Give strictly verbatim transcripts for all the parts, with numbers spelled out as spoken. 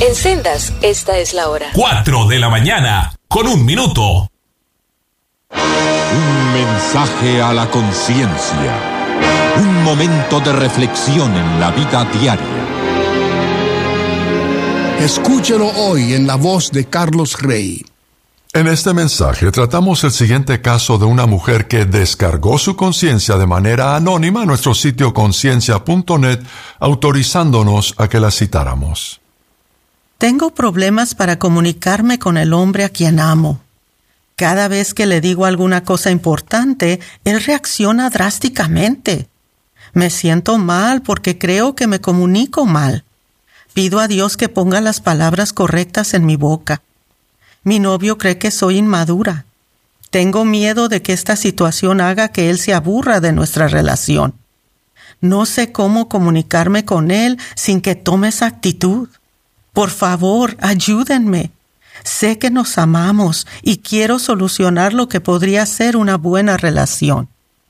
En Sendas, esta es la hora. Cuatro de la mañana, con un minuto. Un mensaje a la conciencia. Un momento de reflexión en la vida diaria. Escúchelo hoy en la voz de Carlos Rey. En este mensaje tratamos el siguiente caso de una mujer que descargó su conciencia de manera anónima a nuestro sitio conciencia punto net, autorizándonos a que la citáramos. Tengo problemas para comunicarme con el hombre a quien amo. Cada vez que le digo alguna cosa importante, él reacciona drásticamente. Me siento mal porque creo que me comunico mal. Pido a Dios que ponga las palabras correctas en mi boca. Mi novio cree que soy inmadura. Tengo miedo de que esta situación haga que él se aburra de nuestra relación. No sé cómo comunicarme con él sin que tome esa actitud. Por favor, ayúdenme. Sé que nos amamos y quiero solucionar lo que podría ser una buena relación.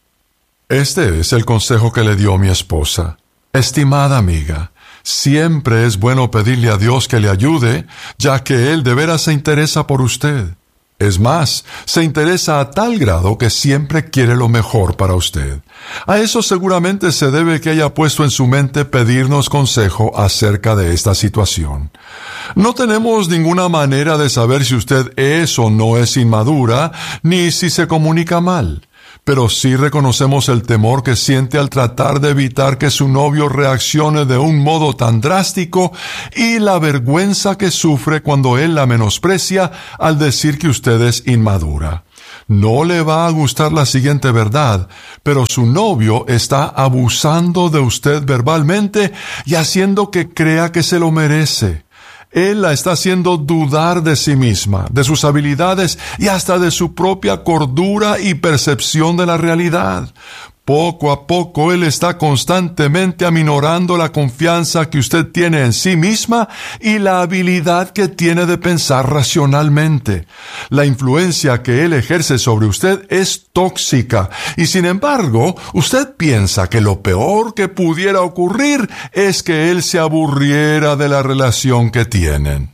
Este es el consejo que le dio mi esposa. Estimada amiga, siempre es bueno pedirle a Dios que le ayude, ya que Él de veras se interesa por usted. Es más, se interesa a tal grado que siempre quiere lo mejor para usted. A eso seguramente se debe que haya puesto en su mente pedirnos consejo acerca de esta situación. No tenemos ninguna manera de saber si usted es o no es inmadura, ni si se comunica mal. Pero sí reconocemos el temor que siente al tratar de evitar que su novio reaccione de un modo tan drástico y la vergüenza que sufre cuando él la menosprecia al decir que usted es inmadura. No le va a gustar la siguiente verdad, pero su novio está abusando de usted verbalmente y haciendo que crea que se lo merece. Él la está haciendo dudar de sí misma, de sus habilidades y hasta de su propia cordura y percepción de la realidad. Poco a poco él está constantemente aminorando la confianza que usted tiene en sí misma y la habilidad que tiene de pensar racionalmente. La influencia que él ejerce sobre usted es tóxica y sin embargo usted piensa que lo peor que pudiera ocurrir es que él se aburriera de la relación que tienen.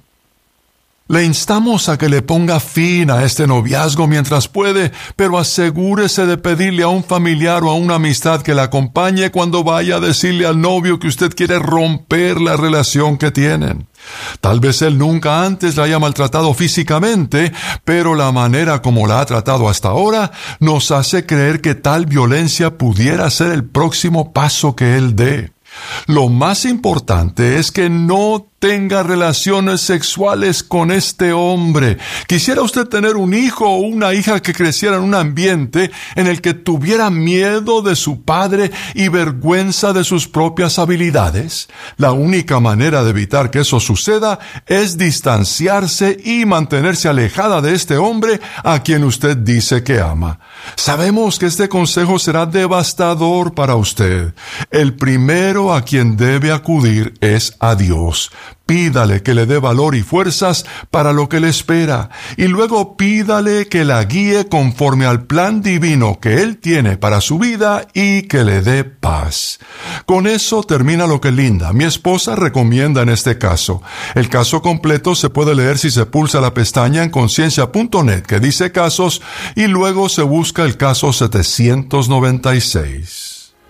Le instamos a que le ponga fin a este noviazgo mientras puede, pero asegúrese de pedirle a un familiar o a una amistad que la acompañe cuando vaya a decirle al novio que usted quiere romper la relación que tienen. Tal vez él nunca antes la haya maltratado físicamente, pero la manera como la ha tratado hasta ahora nos hace creer que tal violencia pudiera ser el próximo paso que él dé. Lo más importante es que no tenga relaciones sexuales con este hombre. ¿Quisiera usted tener un hijo o una hija que creciera en un ambiente en el que tuviera miedo de su padre y vergüenza de sus propias habilidades? La única manera de evitar que eso suceda es distanciarse y mantenerse alejada de este hombre a quien usted dice que ama. Sabemos que este consejo será devastador para usted. El primero a quien debe acudir es a Dios. Pídale que le dé valor y fuerzas para lo que le espera, y luego pídale que la guíe conforme al plan divino que Él tiene para su vida y que le dé paz. Con eso termina lo que Linda, mi esposa, recomienda en este caso. El caso completo se puede leer si se pulsa la pestaña en conciencia punto net que dice casos y luego se busca el caso setecientos noventa y seis.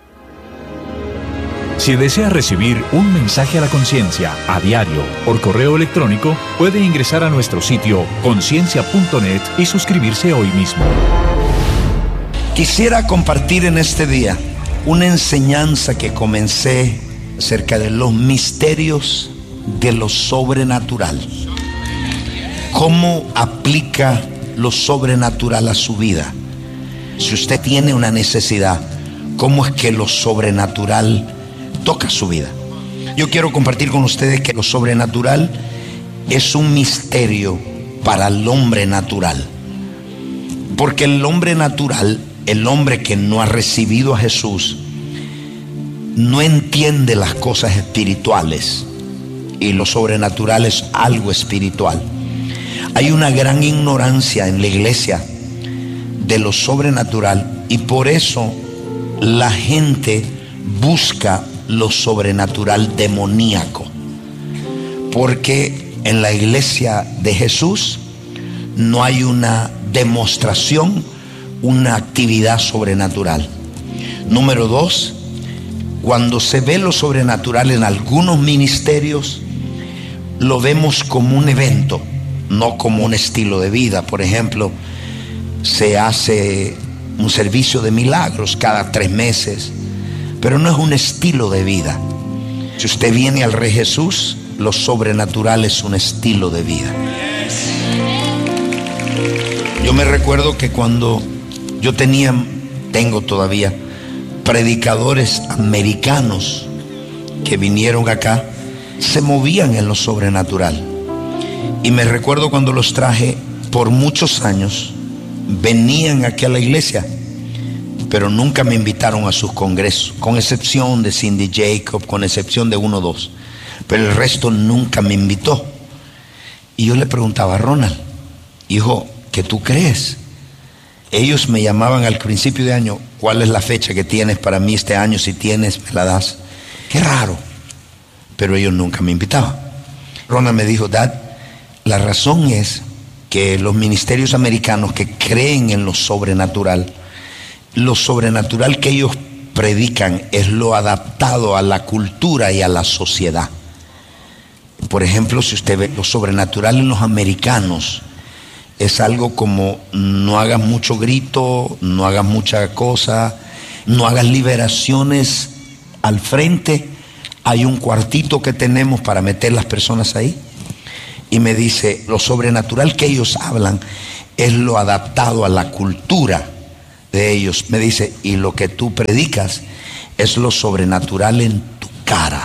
Si desea recibir un mensaje a la conciencia a diario por correo electrónico, puede ingresar a nuestro sitio conciencia punto net y suscribirse hoy mismo. Quisiera compartir en este día una enseñanza que comencé acerca de los misterios de lo sobrenatural. ¿Cómo aplica lo sobrenatural a su vida? Si usted tiene una necesidad, ¿cómo es que lo sobrenatural toca su vida? Yo quiero compartir con ustedes que lo sobrenatural es un misterio para el hombre natural. Porque el hombre natural, el hombre que no ha recibido a Jesús, no entiende las cosas espirituales, y lo sobrenatural es algo espiritual. Hay una gran ignorancia en la iglesia de lo sobrenatural, y por eso la gente busca lo sobrenatural demoníaco. Porque en la iglesia de Jesús no hay una demostración, una actividad sobrenatural. Número dos, cuando se ve lo sobrenatural en algunos ministerios, lo vemos como un evento, no como un estilo de vida. Por ejemplo, se hace un servicio de milagros cada tres meses, pero no es un estilo de vida. Si usted viene al Rey Jesús, lo sobrenatural es un estilo de vida. Yo me recuerdo que cuando yo tenía, tengo todavía, predicadores americanos que vinieron acá, se movían en lo sobrenatural. Y me recuerdo cuando los traje por muchos años, venían aquí a la iglesia, pero nunca me invitaron a sus congresos, con excepción de Cindy Jacob, con excepción de uno o dos, pero el resto nunca me invitó. Y yo le preguntaba a Ronald, hijo, ¿qué tú crees? Ellos me llamaban al principio de año, ¿cuál es la fecha que tienes para mí este año? Si tienes, me la das. Qué raro, pero ellos nunca me invitaban. Ronald me dijo, Dad, la razón es que los ministerios americanos que creen en lo sobrenatural, lo sobrenatural que ellos predican es lo adaptado a la cultura y a la sociedad. Por ejemplo, si usted ve lo sobrenatural en los americanos, es algo como no hagas mucho grito, no hagas mucha cosa, no hagas liberaciones al frente. Hay un cuartito que tenemos para meter las personas ahí. Y me dice, lo sobrenatural que ellos hablan es lo adaptado a la cultura de ellos. Me dice, y lo que tú predicas es lo sobrenatural en tu cara.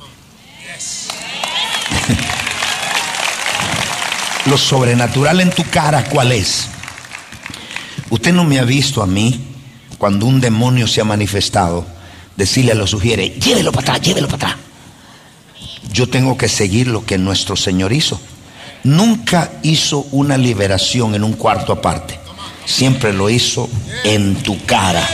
Lo sobrenatural en tu cara, ¿cuál es? Usted no me ha visto a mí, cuando un demonio se ha manifestado, decirle a los sugieres, llévelo para atrás, llévelo para atrás. Yo tengo que seguir lo que nuestro Señor hizo. Nunca hizo una liberación en un cuarto aparte. Siempre lo hizo en tu cara.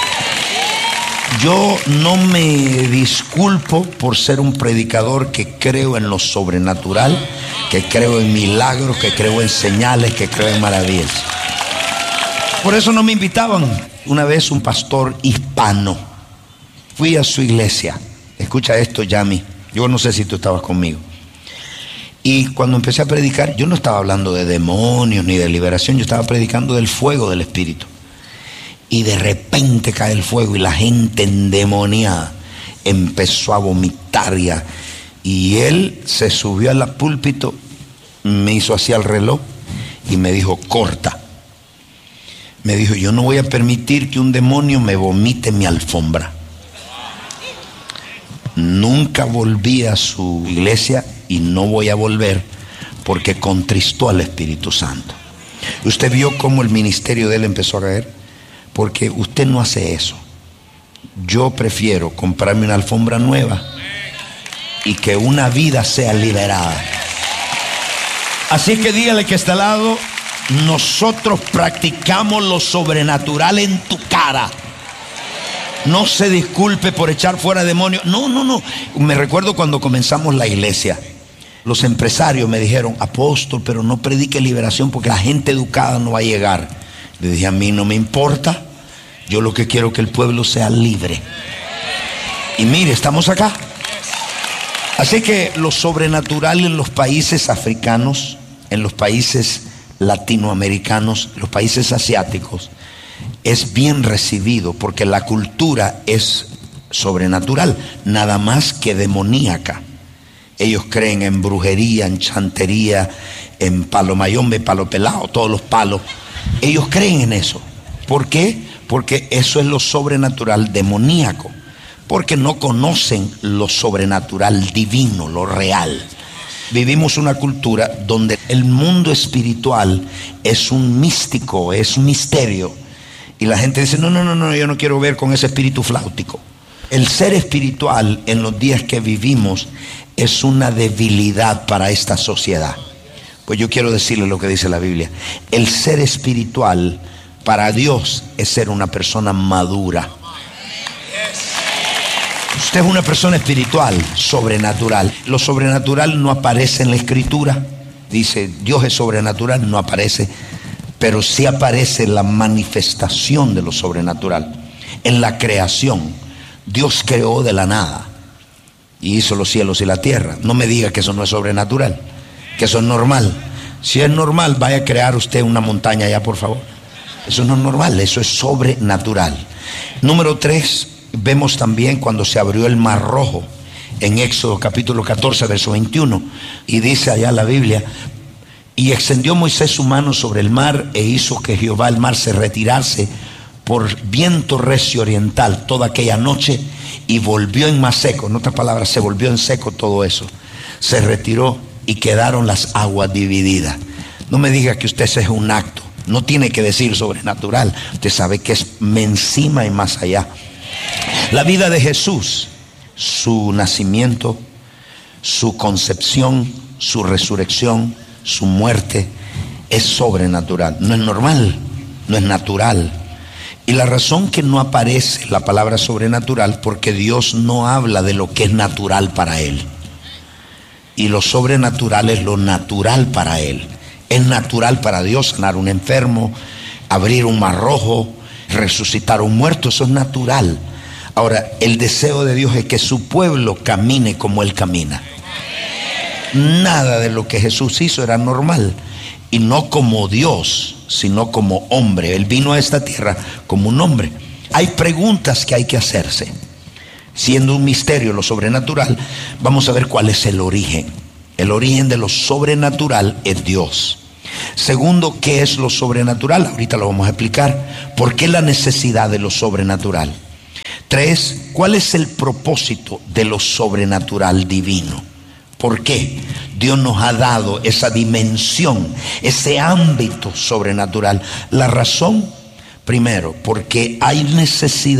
Yo no me disculpo por ser un predicador que creo en lo sobrenatural, que creo en milagros, que creo en señales, que creo en maravillas. Por eso no me invitaban. Una vez un pastor hispano, fui a su iglesia. Escucha esto, Yami. Yo no sé si tú estabas conmigo. Y cuando empecé a predicar, yo no estaba hablando de demonios ni de liberación, yo estaba predicando del fuego del Espíritu. Y de repente cae el fuego y la gente endemoniada empezó a vomitar ya. Y él se subió al púlpito, me hizo así al reloj y me dijo, corta. Me dijo, yo no voy a permitir que un demonio me vomite mi alfombra. Nunca volví a su iglesia y no voy a volver porque contristó al Espíritu Santo. Usted vio cómo el ministerio de él empezó a caer, porque usted no hace eso. Yo prefiero comprarme una alfombra nueva y que una vida sea liberada. Así que dígale que está al lado, nosotros practicamos lo sobrenatural en tu cara. No se disculpe por echar fuera demonios. No, no, no. Me recuerdo cuando comenzamos la iglesia, los empresarios me dijeron, apóstol, pero no predique liberación porque la gente educada no va a llegar. Le dije, a mí no me importa. Yo lo que quiero es que el pueblo sea libre. Y mire, estamos acá. Así que lo sobrenatural en los países africanos, en los países latinoamericanos, los países asiáticos, es bien recibido porque la cultura es sobrenatural, nada más que demoníaca. Ellos creen en brujería, en chantería, en palo mayombe, palo pelado, todos los palos. Ellos creen en eso. ¿Por qué? Porque eso es lo sobrenatural demoníaco. Porque no conocen lo sobrenatural divino, lo real. Vivimos una cultura donde el mundo espiritual es un místico, es un misterio. Y la gente dice, no, no, no, no, yo no quiero ver con ese espíritu flautico. El ser espiritual en los días que vivimos es una debilidad para esta sociedad. Pues yo quiero decirle lo que dice la Biblia. El ser espiritual para Dios es ser una persona madura. Usted es una persona espiritual, sobrenatural. Lo sobrenatural no aparece en la Escritura. Dice, Dios es sobrenatural, no aparece. Pero sí aparece la manifestación de lo sobrenatural. En la creación, Dios creó de la nada y hizo los cielos y la tierra. No me diga que eso no es sobrenatural, que eso es normal. Si es normal, vaya a crear usted una montaña allá, por favor. Eso no es normal, eso es sobrenatural. Número tres, vemos también cuando se abrió el Mar Rojo en Éxodo capítulo catorce, verso veintiuno, y dice allá la Biblia: y extendió Moisés su mano sobre el mar e hizo que Jehová el mar se retirase por viento recio oriental toda aquella noche, y volvió en más seco. En otras palabras, se volvió en seco todo eso. Se retiró y quedaron las aguas divididas. No me diga que usted ese es un acto. No tiene que decir sobrenatural. Usted sabe que es encima y más allá. La vida de Jesús, su nacimiento, su concepción, su resurrección, su muerte, es sobrenatural. No es normal, no es natural. Y la razón que no aparece la palabra sobrenatural, porque Dios no habla de lo que es natural para Él. Y lo sobrenatural es lo natural para Él. Es natural para Dios sanar un enfermo, abrir un mar rojo, resucitar a un muerto. Eso es natural. Ahora, el deseo de Dios es que su pueblo camine como Él camina. Nada de lo que Jesús hizo era normal. Y no como Dios, sino como hombre. Él vino a esta tierra como un hombre. Hay preguntas que hay que hacerse. Siendo un misterio lo sobrenatural, vamos a ver cuál es el origen. El origen de lo sobrenatural es Dios. Segundo, ¿qué es lo sobrenatural? Ahorita lo vamos a explicar. ¿Por qué la necesidad de lo sobrenatural? Tres, ¿cuál es el propósito de lo sobrenatural divino? ¿Por qué Dios nos ha dado esa dimensión, ese ámbito sobrenatural? La razón, primero, porque hay necesidad